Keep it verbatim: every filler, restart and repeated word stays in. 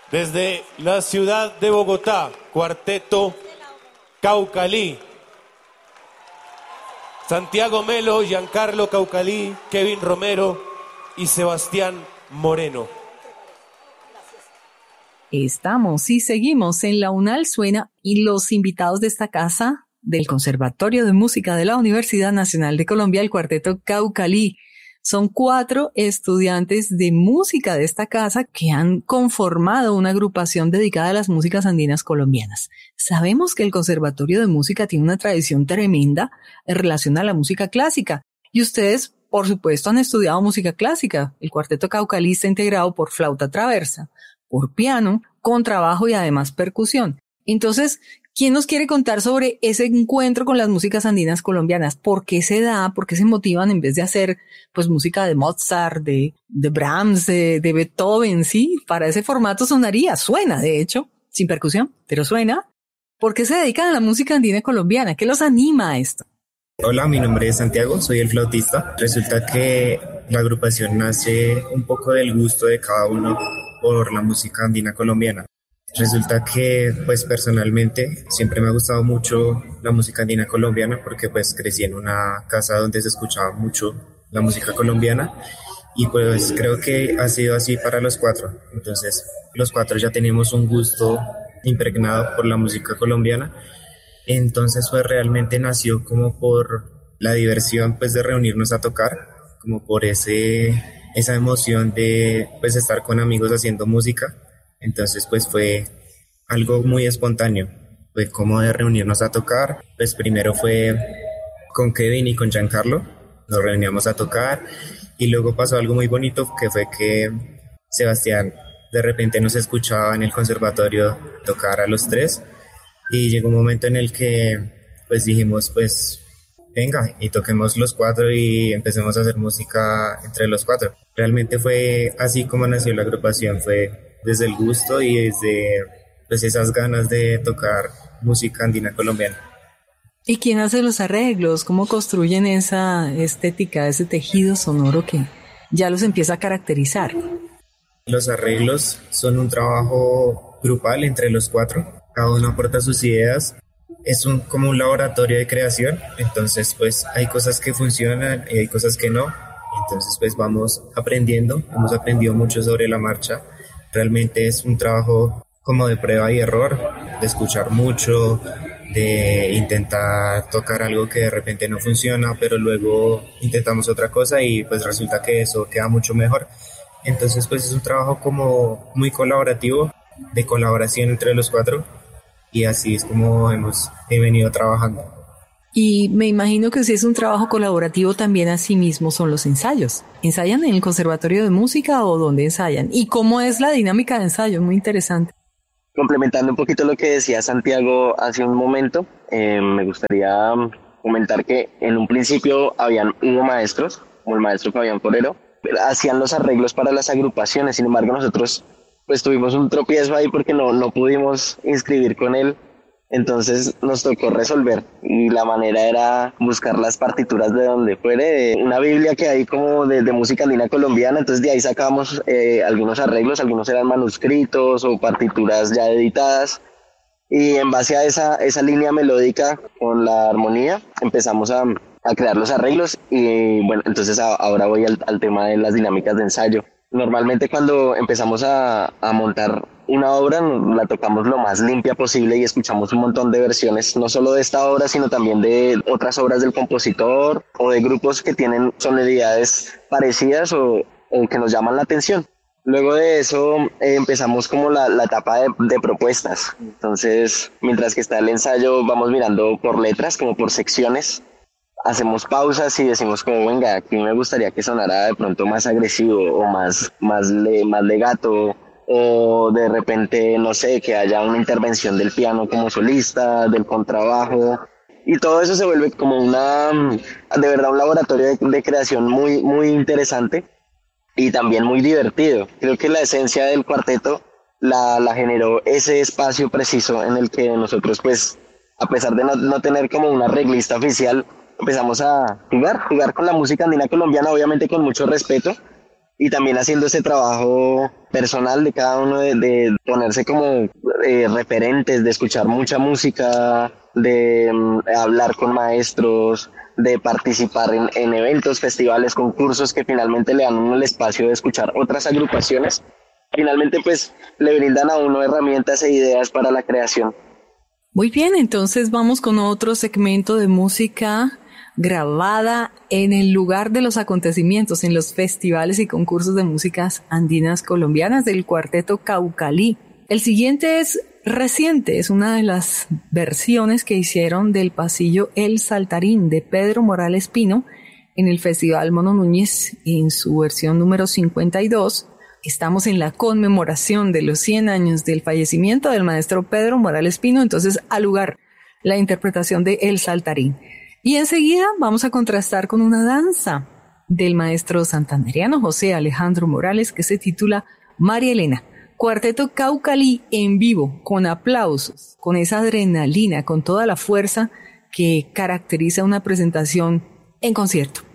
Desde la ciudad de Bogotá, Cuarteto Caucalí. Santiago Melo, Giancarlo Caucalí, Kevin Romero y Sebastián Moreno. Estamos y seguimos en La UNAL Suena, y los invitados de esta casa del Conservatorio de Música de la Universidad Nacional de Colombia, el Cuarteto Caucalí. Son cuatro estudiantes de música de esta casa que han conformado una agrupación dedicada a las músicas andinas colombianas. Sabemos que el Conservatorio de Música tiene una tradición tremenda en relación a la música clásica, y ustedes, por supuesto, han estudiado música clásica. El Cuarteto Caucalí está integrado por flauta traversa, por piano, contrabajo y además percusión. Entonces, ¿quién nos quiere contar sobre ese encuentro con las músicas andinas colombianas? ¿Por qué se da? ¿Por qué se motivan en vez de hacer pues música de Mozart, de, de Brahms, de, de Beethoven? Sí, para ese formato sonaría, suena de hecho, sin percusión, pero suena. ¿Por qué se dedican a la música andina colombiana? ¿Qué los anima a esto? Hola, mi nombre es Santiago, soy el flautista. Resulta que la agrupación nace un poco del gusto de cada uno por la música andina colombiana. Resulta que, pues, personalmente siempre me ha gustado mucho la música andina colombiana porque, pues, crecí en una casa donde se escuchaba mucho la música colombiana y, pues, creo que ha sido así para los cuatro. Entonces, los cuatro ya tenemos un gusto impregnado por la música colombiana. Entonces, pues, realmente nació como por la diversión, pues, de reunirnos a tocar, como por ese... esa emoción de pues estar con amigos haciendo música. Entonces pues fue algo muy espontáneo, fue como de reunirnos a tocar. Pues primero fue con Kevin y con Giancarlo, nos reuníamos a tocar y luego pasó algo muy bonito que fue que Sebastián de repente nos escuchaba en el conservatorio tocar a los tres y llegó un momento en el que pues dijimos pues venga y toquemos los cuatro y empecemos a hacer música entre los cuatro. Realmente fue así como nació la agrupación, fue desde el gusto y desde pues, esas ganas de tocar música andina colombiana. ¿Y quién hace los arreglos? ¿Cómo construyen esa estética, ese tejido sonoro que ya los empieza a caracterizar? Los arreglos son un trabajo grupal entre los cuatro, cada uno aporta sus ideas. Es un, como un laboratorio de creación, entonces pues hay cosas que funcionan y hay cosas que no, entonces pues vamos aprendiendo, hemos aprendido mucho sobre la marcha. Realmente es un trabajo como de prueba y error, de escuchar mucho, de intentar tocar algo que de repente no funciona, pero luego intentamos otra cosa y pues resulta que eso queda mucho mejor. Entonces pues es un trabajo como muy colaborativo, de colaboración entre los cuatro. Y así es como hemos he venido trabajando. Y me imagino que si es un trabajo colaborativo también así mismo son los ensayos. ¿Ensayan en el Conservatorio de Música o dónde ensayan? ¿Y cómo es la dinámica de ensayo? Muy interesante. Complementando un poquito lo que decía Santiago hace un momento, eh, me gustaría comentar que en un principio habían hubo maestros, como el maestro Fabián Forero, hacían los arreglos para las agrupaciones. Sin embargo, nosotros pues tuvimos un tropiezo ahí porque no, no pudimos inscribir con él, entonces nos tocó resolver y la manera era buscar las partituras de donde fuere, una biblia que hay como de, de música andina colombiana, entonces de ahí sacamos eh, algunos arreglos, algunos eran manuscritos o partituras ya editadas y en base a esa, esa línea melódica con la armonía empezamos a, a crear los arreglos y bueno, entonces a, ahora voy al, al tema de las dinámicas de ensayo. Normalmente cuando empezamos a, a montar una obra la tocamos lo más limpia posible y escuchamos un montón de versiones, no solo de esta obra, sino también de otras obras del compositor o de grupos que tienen sonoridades parecidas o, o que nos llaman la atención. Luego de eso eh, empezamos como la, la etapa de, de propuestas. Entonces, mientras que está el ensayo, vamos mirando por letras, como por secciones. Hacemos pausas y decimos como, venga, aquí me gustaría que sonara de pronto más agresivo o más, más, le, más legato o de repente, no sé, que haya una intervención del piano como solista, del contrabajo y todo eso se vuelve como una, de verdad, un laboratorio de, de creación muy, muy interesante y también muy divertido. Creo que la esencia del cuarteto la, la generó ese espacio preciso en el que nosotros, pues, a pesar de no, no tener como una arreglista oficial, empezamos a jugar, jugar con la música andina colombiana, obviamente con mucho respeto, y también haciendo ese trabajo personal de cada uno de, de ponerse como eh, referentes, de escuchar mucha música, de um, hablar con maestros, de participar en, en eventos, festivales, concursos que finalmente le dan a uno el espacio de escuchar otras agrupaciones. Finalmente pues le brindan a uno herramientas e ideas para la creación. Muy bien, entonces vamos con otro segmento de música grabada en el lugar de los acontecimientos, en los festivales y concursos de músicas andinas colombianas del Cuarteto Caucalí. El siguiente es reciente, es una de las versiones que hicieron del pasillo El Saltarín de Pedro Morales Pino en el Festival Mono Núñez en su versión número cincuenta y dos. Estamos en la conmemoración de los cien años del fallecimiento del maestro Pedro Morales Pino, entonces al lugar la interpretación de El Saltarín. Y enseguida vamos a contrastar con una danza del maestro santandereano José Alejandro Morales que se titula María Elena. Cuarteto Caucalí en vivo, con aplausos, con esa adrenalina, con toda la fuerza que caracteriza una presentación en concierto.